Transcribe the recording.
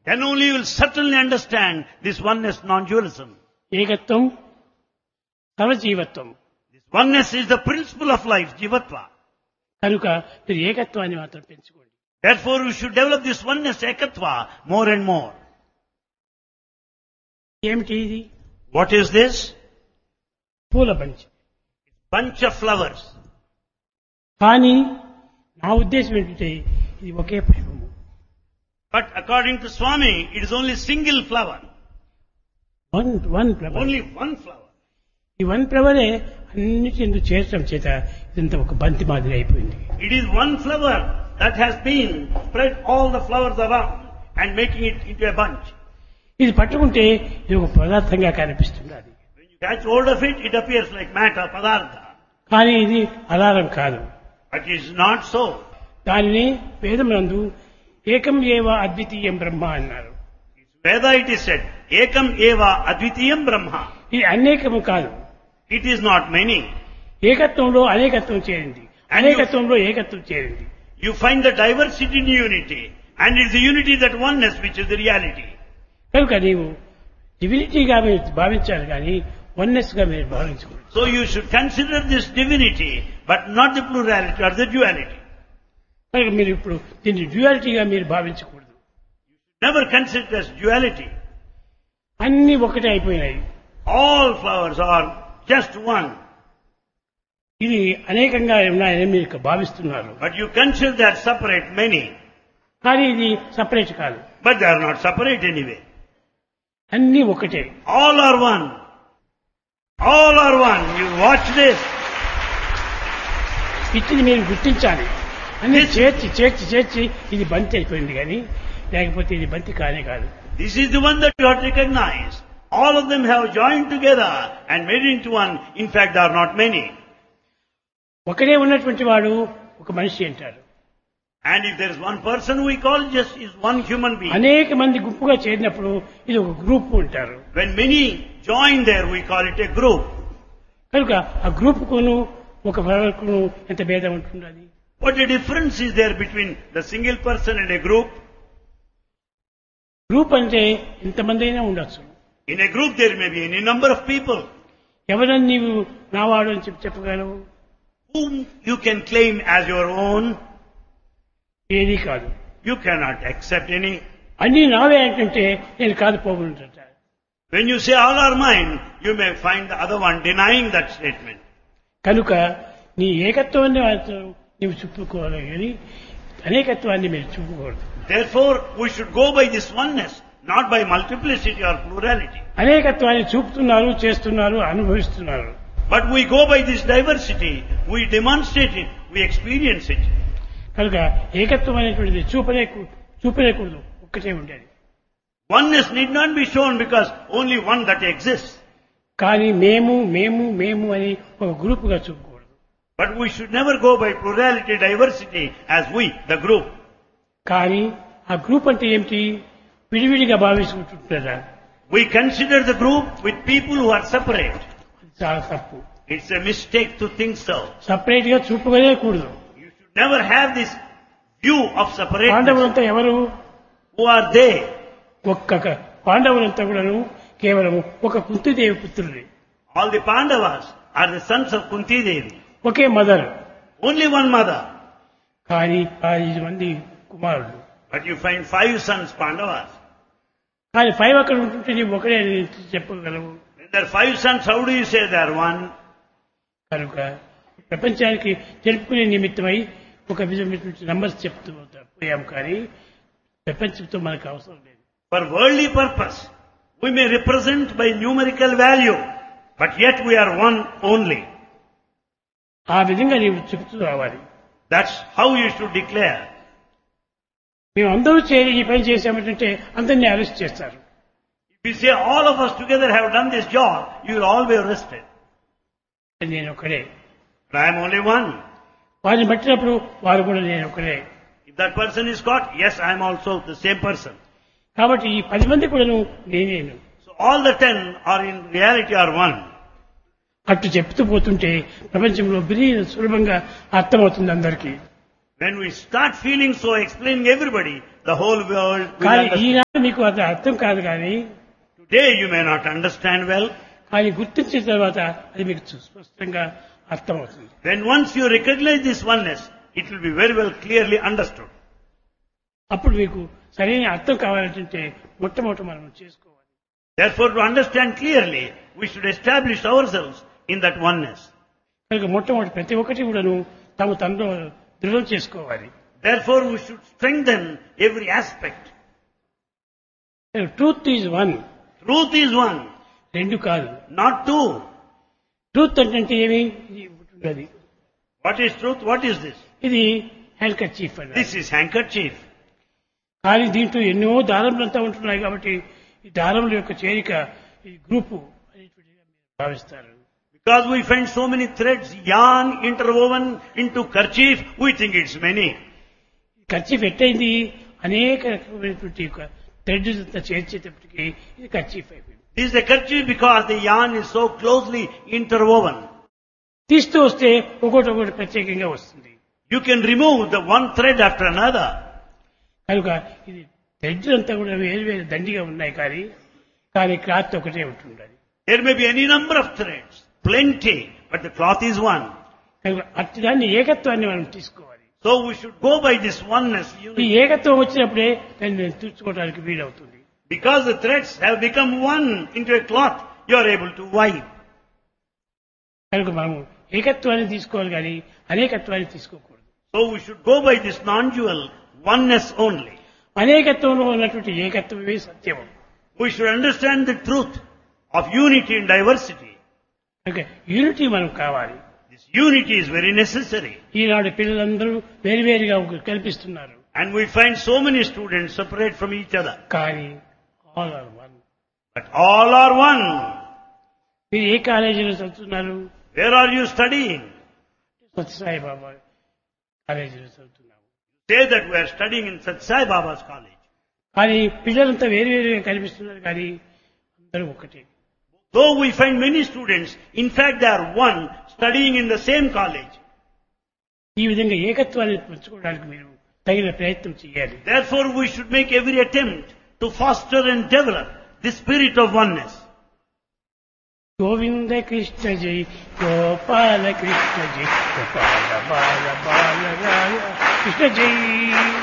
Then only you will certainly understand this oneness, non-dualism. ఏకత్వం సర్వజీవత్వం. This oneness is the principle of life, jivatva. కనుక మీరు ఏకత్వాన్ని మాత్రం పెంచుకోండి. Therefore, we should develop this oneness, ekatva, more and more. ఏమిటి ఇది? What is this? పూల బంచి. Bunch of flowers. కానీ నా ఉద్దేశం ఏంటంటే ఇది ఒకే పుష్పము. But according to Swami, it is only single flower. One flower. Only one flower. ఈ వన్ ఫ్లవరే అన్నిటిని చేర్చడం చేత ఇదంతా ఒక బంతి మాదిరి అయిపోయింది. It is one flower that has been spread all the flowers around and making it into a bunch. ఇది పట్టుకుంటే ఇది ఒక పదార్థంగా కనిపిస్తుంది. అది When you catch hold of it, it appears like matter, padartha. కానీ ఇది అలారం కాదు. But it is not so. దానిని వేదమునందు ఏకం ఏవ అద్వితీయం బ్రహ్మ అన్నారు. Veda it is said, ekam eva advitiyam brahma. ఇది అనేకము కాదు. It is not many. ఏకత్వంలో అనేకత్వం చేరింది, అనేకత్వంలో ఏకత్వం చేరింది. You find the diversity in unity, and it is the unity, that oneness, which is the reality. కనుక నీవు డివినిటీగా మీరు భావించాలి కానీ వన్నెస్ గా మీరు భావించకూడదు. So you should consider this divinity, but not the plurality or the duality. కనుక మీరు ఇప్పుడు దీన్ని డ్యూయాలిటీగా మీరు భావించకూడదు. Never consider it as duality. అన్ని ఒకటే అయిపోయినాయి. All flowers are just one. ఇది అనేకంగా ఉన్నాయని మీరు భావిస్తున్నారు. But you consider that separate many. కానీ ఇది సపరేట్ కాదు. But they are not separate anyway. అన్ని ఒకటే. All are one. All are one. You watch this. ఇచ్చిని మీరు గుర్తించాలి. అన్ని చేర్చి చేర్చి చేర్చి ఇది బంతి అయిపోయింది కానీ లేకపోతే ఇది బంతి కానే కాదు. This is the one that you ought to recognize. All of them have joined together and made it into one. In fact, there are not many. ఒకడే ఉన్నటువంటి వాడు ఒక మనిషి అంటారు. And if there is one person, we call it just is one human being. అనేక మంది గుంపుగా చేరినప్పుడు ఇది ఒక గ్రూప్ అంటారు. When many join there, we call it a group. కనుక ఆ గ్రూప్ కును ఒక వర్గకును ఎంత భేదం ఉంటున్నది. What a difference is there between the single person and a group? Group అంటే ఇంతమంది అయినా ఉండొచ్చు. In a group, there may be any number of people. ఎవరని నీవు నావాడు అని చెప్పగలవు? Whom you can claim as your own? ఏది కాదు. You cannot accept any. అన్ని నావే అంటే నేను కాదు పోగుంటుంట. When you say all are mine, you may find the other one denying that statement. కనుక నీ ఏకత్వాన్ని నీవు చూపుకోవాలి కానీ అనేకత్వాన్ని మీరు చూపకూడదు. Therefore, we should go by this oneness, not by multiplicity or plurality. అనేకత్వాన్ని చూపుతున్నారు, చేస్తున్నారు, అనుభవిస్తున్నారు. But we go by this diversity, we demonstrate it, we experience it. కనుక ఏకత్వం అనేటువంటిది చూపలేకూడదు, ఒక్కటే ఉండేది. Oneness need not be shown because only one that exists. కానీ మేము మేము మేము అని ఒక గ్రూపుగా చూపకూడదు. But we should never go by plurality, diversity as we, the group. కానీ ఆ గ్రూప్ అంటే ఏమిటి? విడివిడిగా భావించుకుంటుంటారా? We consider the group with people who are separate. చాలా తప్పు. It's a mistake to think so. Separate గా చూపలేకూడదు. You should never have this view of separateness. పాండవులంతా ఎవరు? Who are they? ఒక్క పాండవులంతా కూడాను కేవలం ఒక Kunti Devi పుత్రులే. All the Pandavas are the sons of Kunti Devi. Okay mother. Only one mother. కానీ 5 మంది కుమారులు. But you find 5 sons Pandavas. కానీ 5 అక్కడ ఉంటుంటే నీవు ఒకడే చెప్పగలవు. When there are 5 sons, how do you say they are one? కనుక ప్రపంచానికి తెలుపుకునే నిమిత్తమై ఒక విధమైనటువంటి నంబర్స్ చెప్తూ పోయాం కానీ ప్రపంచంతో మనకు అవసరం లేదు. For worldly purpose, we may represent by numerical value, but yet we are one only. ఆ విధంగా నీవు చెప్తూ రావాలి. That's how you should declare. మేము అందరూ చేరి ఈ పని చేశామంటే అందరినీ అరెస్ట్ చేస్తారు. If you say all of us together have done this job, you will all be arrested. నేను ఒకడే. But I am only one. వారిని పట్టినప్పుడు వారు కూడా నేను ఒకడే. If that person is caught, yes, I am also the same person. కాబట్టి ఈ 10 మంది కూడా నేనేను. So all the 10 are in reality are one. అట్టు చెప్తూ పోతుంటే ప్రపంచంలో సులభంగా అర్థమవుతుంది అందరికీ. When we start feeling so, explaining everybody, the whole world will కానీ understand. ఈనాడు మీకు అది అర్థం కాదు కానీ Today you may not understand well. కానీ గుర్తించిన తర్వాత అది మీకు స్పష్టంగా అర్థమవుతుంది. When once you recognize this oneness, it will be very well clearly understood. అప్పుడు మీకు సరైన అర్థం కావాలంటే మొట్టమొదట మనం చేసుకోవాలి. Therefore, to understand clearly, we should establish ourselves in that oneness. కనుక మొట్టమొదటి ప్రతి ఒక్కటి కూడాను తనలో దృఢం చేసుకోవాలి. Therefore, we should strengthen every aspect. Truth is one. Truth is one, రెండు కాదు. not two. ట్రూత్ అంటే ఏమి? ఇది ఉంటుంది. What is truth? What is this? ఇది హ్యాండ్ కర్చీఫ్ అండి. This is handkerchief. కానీ దీంట్లో ఎన్నో దారములంతా ఉంటున్నాయి కాబట్టి ఈ దారముల యొక్క చేరిక ఈ గ్రూపు అనేటువంటిగా మీరు భావిస్తారు. Because we find so many threads, yarn interwoven into kerchief, we think it's many. Kerchief ఎట్టయింది? అనేక రకమైనటువంటి యొక్క థ్రెడ్స్ అంతా చేర్చేటప్పటికి ఇది కర్చీఫ్ అయిపోయింది. This is a kerchief because the yarn is so closely interwoven. తీస్తూ వస్తే ఒకటి ప్రత్యేకంగా వస్తుంది. You can remove the one thread after another. కనుక ఇది థ్రెడ్స్ అంతా కూడా వేరు వేరు దండిగా ఉన్నాయి కానీ క్లాత్ ఒకటే ఉంటుండాలి. There may be any number of threads, plenty, but the cloth is one. కనుక అట్టి దాన్ని ఏకత్వాన్ని మనం తీసుకోవాలి. So we should go by this oneness. ఈ ఏకత్వం వచ్చినప్పుడే దాన్ని తీర్చుకోవడానికి వీలవుతుంది. Because the threads have become one into a cloth, you are able to wipe. కనుక మనము ఏకత్వాన్ని తీసుకోవాలి కానీ అనేకత్వాన్ని తీసుకోకూడదు. So we should go by this non-dual oneness only. అనేకత్వంలో ఉన్నటువంటి ఏకత్వమే సత్యం. We should understand the truth of unity and diversity. కనుక unity మనం కావాలి. This unity is very necessary. ఈనాడు పిల్లలందరూ వేరువేరుగా కల్పిస్తున్నారు. And we find so many students separate from each other. కానీ all are one. But all are one. మీరు ఏ కాలేజీలో చదువుతున్నారు? Where are you studying? Sathya Sai బాబా కాలేజీలో చదువుతున్నాము. Say that we are studying in Sathya Sai Baba's college. కానీ పిల్లలంతా వేరువేరుగా కనిపిస్తున్నారు కానీ అందరూ ఒకటే. Though we find many students, in fact they are one, studying in the same college. ఈ విధంగా ఏకత్వాన్ని పెంచుకోవడానికి మీరు తగిన ప్రయత్నం చేయాలి. Therefore we should make every attempt to foster and develop the spirit of oneness. Govinda Krishna జై గోపాల కృష్ణ జై గోపాల బాల బాల రాయ కృష్ణ జై.